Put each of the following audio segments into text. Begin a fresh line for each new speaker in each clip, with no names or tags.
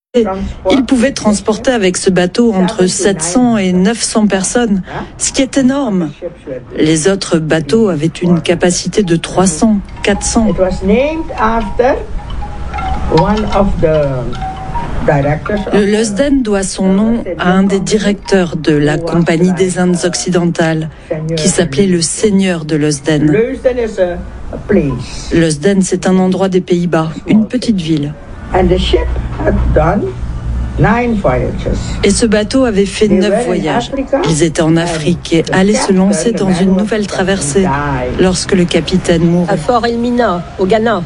Il pouvait transporter avec ce bateau entre 700 et 900 personnes, ce qui est énorme. Les autres bateaux avaient une capacité de 300, 400. Le Leusden doit son nom à un des directeurs de la Compagnie des Indes occidentales, qui s'appelait le Seigneur de Leusden. Leusden, c'est un endroit des Pays-Bas, une petite ville. Et ce bateau avait fait 9 voyages. Ils étaient en Afrique et allaient se lancer dans une nouvelle traversée lorsque le capitaine mourut.
À Fort Elmina, au Ghana.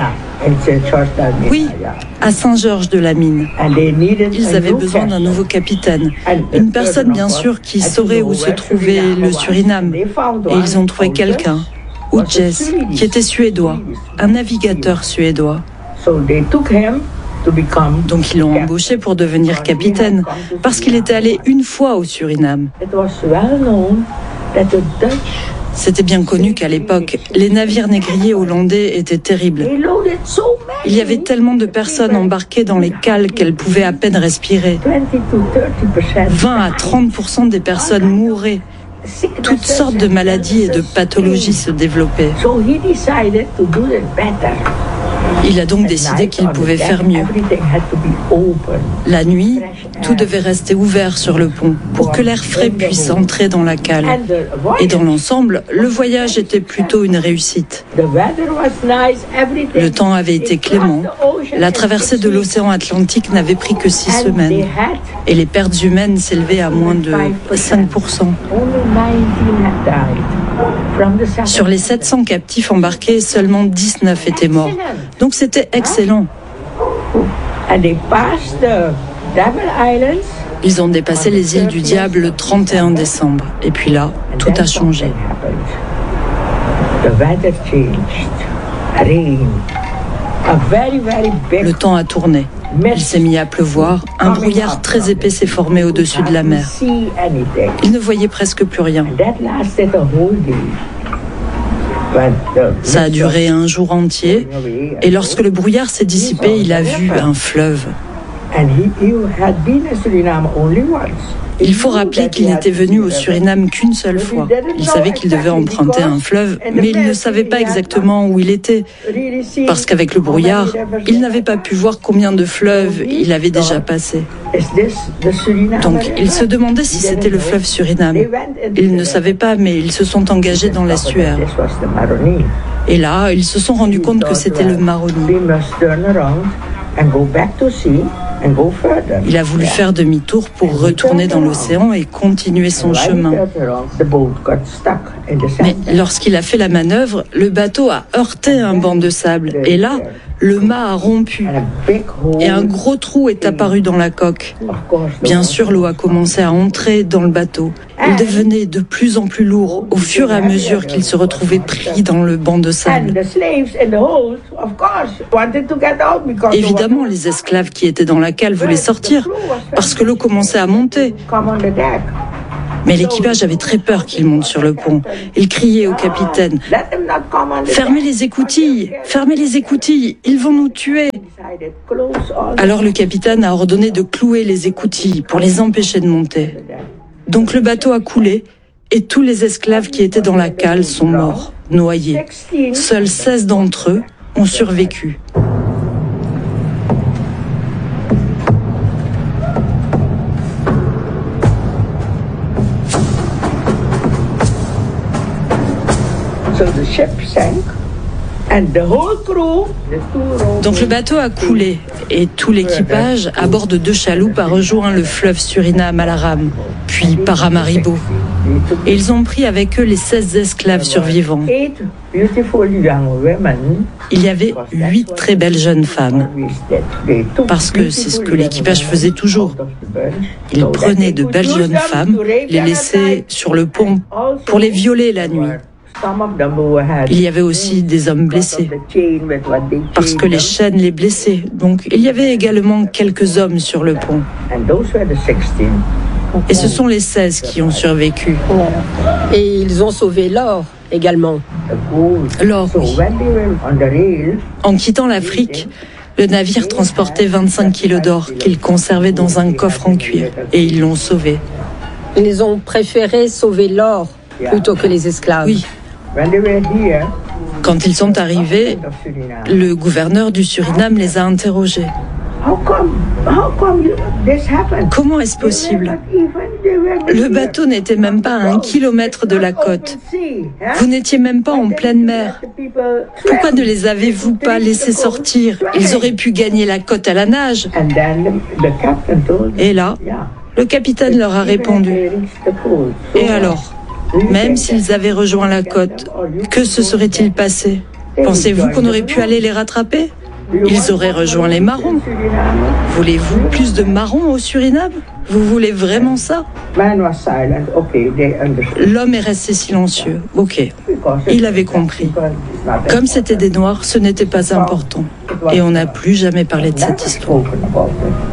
Oui, à Saint-Georges-de-la-Mine. Ils avaient besoin d'un nouveau capitaine. Une personne, bien sûr, qui saurait où se trouvait le Suriname. Et ils ont trouvé quelqu'un, Udjes, qui était suédois, un navigateur suédois. Donc ils l'ont embauché pour devenir capitaine, parce qu'il était allé une fois au Suriname. C'était bien connu qu'à l'époque, les navires négriers hollandais étaient terribles. Il y avait tellement de personnes embarquées dans les cales qu'elles pouvaient à peine respirer. 20 à 30% des personnes mouraient. Toutes sortes de maladies et de pathologies se développaient. Il a donc décidé qu'il pouvait faire mieux. La nuit, tout devait rester ouvert sur le pont pour que l'air frais puisse entrer dans la cale. Et dans l'ensemble, le voyage était plutôt une réussite. Le temps avait été clément. La traversée de l'océan Atlantique n'avait pris que 6 semaines. Et les pertes humaines s'élevaient à moins de 5%. Sur les 700 captifs embarqués, seulement 19 étaient morts. Donc c'était excellent. Ils ont dépassé les îles du Diable le 31 décembre. Et puis là, tout a changé. Le temps a tourné. Il s'est mis à pleuvoir. Un brouillard très épais s'est formé au-dessus de la mer. Il ne voyait presque plus rien. Ça a duré un jour entier. Et lorsque le brouillard s'est dissipé, il a vu un fleuve. Il faut rappeler qu'il n'était venu au Suriname qu'une seule fois. Il savait qu'il devait emprunter un fleuve, mais il ne savait pas exactement où il était. Parce qu'avec le brouillard, il n'avait pas pu voir combien de fleuves il avait déjà passé. Donc, il se demandait si c'était le fleuve Suriname. Ils ne savaient pas, mais ils se sont engagés dans l'estuaire. Et là, ils se sont rendus compte que c'était le Maroni. Il a voulu faire demi-tour pour retourner dans l'océan et continuer son chemin. Mais lorsqu'il a fait la manœuvre, le bateau a heurté un banc de sable. Et là, le mât a rompu. Et un gros trou est apparu dans la coque. Bien sûr, l'eau a commencé à entrer dans le bateau. Il devenait de plus en plus lourd au fur et à mesure qu'il se retrouvait pris dans le banc de sable. Évidemment, les esclaves qui étaient dans la cale voulaient sortir parce que l'eau commençait à monter. Mais l'équipage avait très peur qu'il monte sur le pont. Il criait au capitaine « Fermez les écoutilles! Fermez les écoutilles! Ils vont nous tuer !» Alors le capitaine a ordonné de clouer les écoutilles pour les empêcher de monter. Donc le bateau a coulé et tous les esclaves qui étaient dans la cale sont morts, noyés. Seuls 16 d'entre eux ont survécu. Donc le bateau a coulé et tout l'équipage à bord de 2 chaloupes a rejoint le fleuve Suriname à la rame, puis Paramaribo. Et ils ont pris avec eux les 16 esclaves survivants. Il y avait 8 très belles jeunes femmes, parce que c'est ce que l'équipage faisait toujours. Ils prenaient de belles jeunes femmes, les laissaient sur le pont pour les violer la nuit. Il y avait aussi des hommes blessés, parce que les chaînes les blessaient. Donc il y avait également quelques hommes sur le pont. Et ce sont les 16 qui ont survécu.
Et ils ont sauvé l'or également.
L'or, oui. En quittant l'Afrique, Le navire transportait 25 kilos d'or qu'ils conservaient dans un coffre en cuir et ils l'ont sauvé.
Ils ont préféré sauver l'or plutôt que les esclaves.
Oui. Quand ils sont arrivés, le gouverneur du Suriname les a interrogés. Comment est-ce possible? Le bateau n'était même pas à 1 kilomètre de la côte. Vous n'étiez même pas en pleine mer. Pourquoi ne les avez-vous pas laissés sortir? Ils auraient pu gagner la côte à la nage. Et là, le capitaine leur a répondu. Et alors, même s'ils avaient rejoint la côte, que se serait-il passé? Pensez-vous qu'on aurait pu aller les rattraper? Ils auraient rejoint les marrons. Voulez-vous plus de marrons au Suriname? Vous voulez vraiment ça? L'homme est resté silencieux. Ok, il avait compris. Comme c'était des Noirs, ce n'était pas important. Et on n'a plus jamais parlé de cette histoire.